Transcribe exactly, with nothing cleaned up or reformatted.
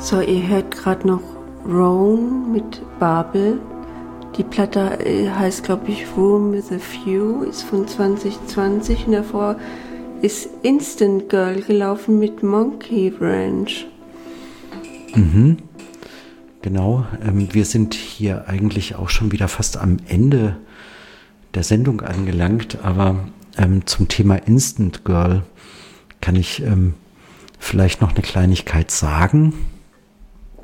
So, ihr hört gerade noch Roan mit Babel. Die Platte heißt, glaube ich, Room with a Few, ist von zwanzig zwanzig und davor ist Instant Girl gelaufen mit Monkey Ranch. Mhm. Genau, ähm, wir sind hier eigentlich auch schon wieder fast am Ende der Sendung angelangt, aber ähm, zum Thema Instant Girl kann ich ähm, vielleicht noch eine Kleinigkeit sagen.